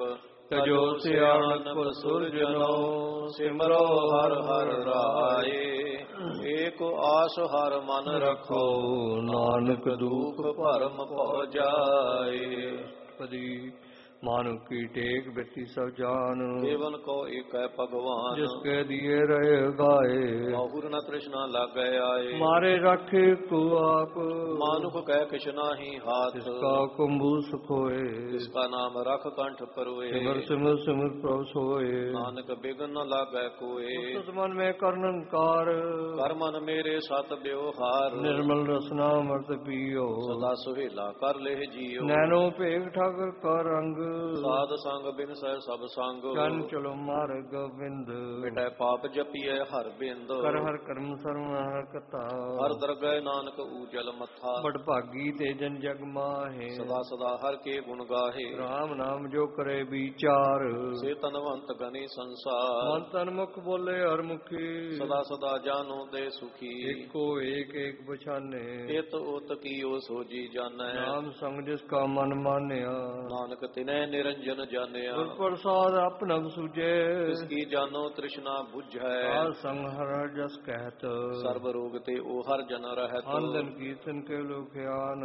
ਤਜੋ ਸਿਆਣਪ ਸੁਰਜਨੋ ਸਿਮਰੋ ਹਰ ਹਰ ਰਾਏ। ਏਕ ਆਸ ਹਰ ਮਨ ਰਖੋ ਨਾਨਕ ਦੁਖ ਭਰਮ ਭਉ ਜਾਏ। ਪਦੀ ਮਾਨੁ ਕੀ ਟੇਕ ਬਿਰਤੀ ਸਭ ਜਾਨ ਕੇਵਲ ਕੋ ਏਕੈ ਭਗਵਾਨ। ਜਿਸ ਕੇ ਦੀਏ ਰਹੇ ਗਾਏ ਬਹੁਰ ਨ ਤ੍ਰਿਸ਼ਨਾ ਲਾਗੈ ਆਏ। ਮਾਰੇ ਰਾਖੇ ਕੋ ਆਪ ਮਾਨੁਖ ਕਹਿ ਕਿਛ ਨਾਹੀ ਹਾਥ। ਜਿਸਕਾ ਕੁੰਭੂ ਸੁਖੋਏ ਜਿਸਕਾ ਨਾਮ ਰਖ ਕੰਠ ਪਰੋਏ। ਸਿਮਰ ਸਿਮਰ ਸਿਮਰ ਪ੍ਰਭ ਸੋਏ। ਨਾਨਕ ਬਿਗਨ ਨ ਲਾਗੈ ਕੋਏ। ਤਿਸ ਮਨ ਮੈਂ ਕਰਨ ਕਾਰ ਕਰ ਮਨ ਮੇਰੇ ਸਤ ਬਿਵਹਾਰ। ਨਿਰਮਲ ਰਸਨਾ ਅੰਮ੍ਰਿਤ ਪੀਓ ਸਦਾ ਸੁਹੇਲਾ ਕਰ ਲਹਿ ਜੀਓ। ਨੈਣੋ ਭੇਖ ਠਾਕਰ ਕਾ ਰੰਗ ਸਾਧ ਸੰਗ ਬਿਨ ਸਹਿ ਸਭ ਸੰਗ। ਜਨ ਚਲੋ ਮਾਰਗ ਗੋਬਿੰਦ ਮਿਟੈ ਪਾਪ ਜਪੀਐ ਹਰ ਬਿੰਦ। ਕਰ ਹਰ ਕਰਮ ਸਰਵ ਹਰ ਕਥਾ ਹਰ ਦਰਗਹਿ ਨਾਨਕ ਊਜਲ ਮੱਥਾ। ਬੜ ਭਾਗੀ ਤੇ ਜਨ ਜਗ ਮਾਹੇ ਸਦਾ ਸਦਾ ਹਰ ਕੇ ਗੁਣ ਗਾਹੇ। ਰਾਮ ਨਾਮ ਜੋ ਕਰੇ ਵਿਚਾਰ ਸੇ ਤਨਵੰਤ ਗਨੀ ਸੰਸਾਰ। ਮਨ ਤਨ ਮੁਖ ਬੋਲੇ ਹਰ ਮੁਖੀ ਸਦਾ ਸਦਾ ਜਾਨੋ ਦੇ ਸੁਖੀ। ਏਕੋ ਏਕ ਏਕ ਪਛਾਨੇ ਇਤ ਉਤ ਕੀਓ ਸੋਜੀ ਜਾਣੈ। ਨਾਮ ਸੰਗ ਜਿਸ ਕਾ ਮਨ ਮਾਨਿਆ ਨਾਨਕ ਤਿਨੈ ਨਿਰੰਜਨ ਜਾਣਿਆ। ਗੁਰ ਪ੍ਰਸਾਦ ਆਪਨਕ ਸੁਜੇ ਤਿਸ ਕੀ ਜਾਨੋ ਤ੍ਰਿਸ਼ਨਾ ਬੁਝੈ। ਸਾਧ ਸੰਗ ਹਰ ਜਸ ਕਹਿਤ ਸਰਬ ਰੋਗ ਤੇ ਉਹ ਹਰ ਜਨ ਰਹਿਤ। ਆਨੰਦਨ ਕੀਰਤਨ ਕੇ ਲੋਖਿਆਨ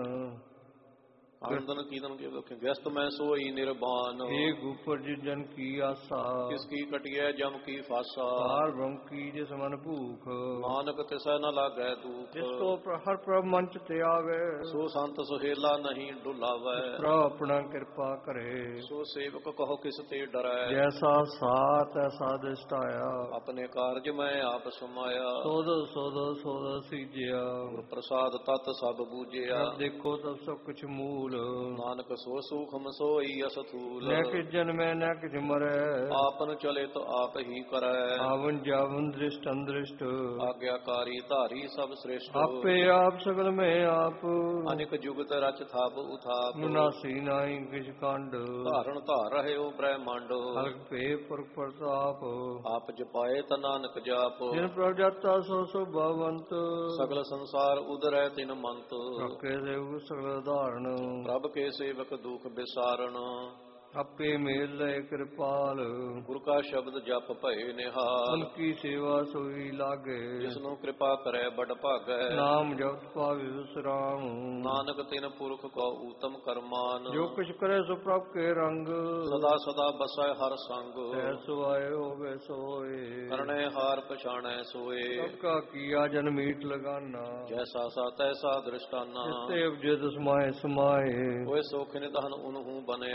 ਆਨੰਦਨ ਕੀਰਤਨ ਕੇ ਲੋਖਿ ਵਿਅਸਤ ਮੈਂ ਸੋਈ ਨਿਰਬਾਨ। ਏਕ ਉਪਰ ਜਿਸ ਜਨ ਕੀ ਆਸਾ ਕਿਸ ਕੀ ਕਟਿਐ ਜਮ ਕੀ ਫਾਸਾ। ਹਾਰ ਬ੍ਰਹਮ ਕੀ ਜਿਸ ਮਨ ਭੂਖ ਨਾਨਕ ਤਿਸੈ ਨ ਲਾਗੈ ਦੁਖ। ਜਿਸ ਕੋ ਹਰ ਪ੍ਰਭ ਮੰਚ ਤੇ ਆਵੇ ਸੋ ਸੰਤ ਸੁਹੇਲਾ ਨਹੀਂ ਡੁਲਾਵੈ। ਪ੍ਰਭ ਆਪਣਾ ਕਿਰਪਾ ਕਰੇ ਸੋ ਸੇਵਕ ਕਹੋ ਕਿਸ ਤੇ ਡਰੈ। ਜੈਸਾ ਸਾਤ ਐਸਾ ਦਿਸ਼ਟ ਆਇਆ ਆਪਣੇ ਕਾਰਜ ਮੈਂ ਆਪ ਸਮਾਇਆ। ਸੋਧ ਸੋਧ ਸੋਧ ਸੀਜਿਆ ਗੁਰ ਪ੍ਰਸਾਦ ਤਤ ਸਭ ਬੂਝਿਆ। ਪ੍ਰਭ ਦੇਖੋ ਤਬ ਸਭ ਕੁਛ ਮੂਲ ਨਾਨਕ ਸੋ ਸੂਖਮ ਸੋਈ ਅਸਥੂਲ। ਨੈ ਕਿਛ ਜਨਮੈ ਨੈ ਕਿਛ ਮਰੈ ਆਪਨ ਚਲੇ ਤੋ ਆਪ ਹੀ ਕਰੈ। ਆਵਨ ਜਾਵਨ ਦ੍ਰਿਸ਼ਟ ਅੰਦ੍ਰਿਸ਼ਟ ਆਗਿਆਕਾਰੀ ਧਾਰੀ ਸਭ ਸ੍ਰਿਸ਼ਟ। ਆਪੇ ਆਪ ਸਗਲ ਮੈਂ ਆਪ ਅਨਿਕ ਜੁਗਤ ਰਚ ਥਾਪ ਉਥਾਪ। ਮੁਨਾਸੀ ਨਾਹੀ ਕਿਛ ਕੰਡ ਧਾਰਨ ਧਾਰ ਰਹਿਓ ਬ੍ਰਹਮੰਡ। ਹਲਕ ਭੇ ਪੁਰਖ ਪ੍ਰਤਾਪ ਆਪ ਜਪਾਏ ਤਾ ਨਾਨਕ ਜਾਪ। ਜਿਨ ਪ੍ਰਭ ਜਾਤਾ ਸੋ ਸੋ ਭਵੰਤ ਸਗਲ ਸੰਸਾਰ ਉਦਰੈ ਤਿਨ ਮੰਤ। ਰੱਖੇ ਦੇਵ ਸਗਲ ਧਾਰਨ ਪ੍ਰਭ ਕੇ ਸੇਵਕ ਦੁਖ ਬਿਸਾਰਨ। ਆਪੇ ਮੇਲ ਲੈ ਕਿਰਪਾਲ ਗੁਰ ਕਾ ਸ਼ਬਦ ਜਪ ਭਏ ਨਿਹਾਲ। ਮਨ ਕੀ ਸੇਵਾ ਸੋਈ ਲਾਗੇ ਜਿਸਨੂੰ ਕਿਰਪਾ ਕਰੈ ਬੜ ਭਾਗੈ। ਨਾਮ ਜਪਤ ਪਾਵੇ ਵਿਸਰਾਮ ਨਾਨਕ ਤਿਨ ਪੁਰਖ ਕੋ ਊਤਮ ਕਰਮਾਨ। ਜੋ ਕੁਛ ਕਰੇ ਸੋ ਪ੍ਰਭ ਕੇ ਰੰਗ ਸਦਾ ਸਦਾ ਬਸੈ ਹਰ ਸੰਗ। ਐਸੋ ਆਏ ਹੋਵੇ ਸੋਏ ਕਰਣੈ ਹਾਰ ਪਛਾਣੈ ਸੋਏ। ਸਭ ਕਾ ਕੀਆ ਜਨ ਮੀਟ ਲਗਾਨਾ ਜੈਸਾ ਸਾ ਤੈਸਾ ਦ੍ਰਿਸ਼ਟਾਨਾ। ਜਿਤੇ ਉਪਜੇ ਸਮਾਏ ਸਮਾਏ ਹੋਏ ਸੋਖ ਨਿਧਨ ਉਨਹੂ ਬਨਿਆ।